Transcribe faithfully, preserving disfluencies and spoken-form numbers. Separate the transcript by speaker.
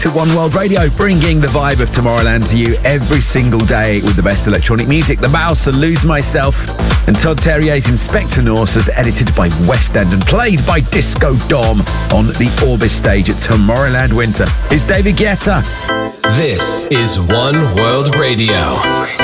Speaker 1: to One World Radio, bringing the vibe of Tomorrowland to you every single day with the best electronic music. The Mouse and Lose Myself, and Todd Terrier's Inspector Norse's, edited by West End and played by Disco Dom on the Orbis stage at Tomorrowland Winter. It's David Guetta.
Speaker 2: This is One World Radio.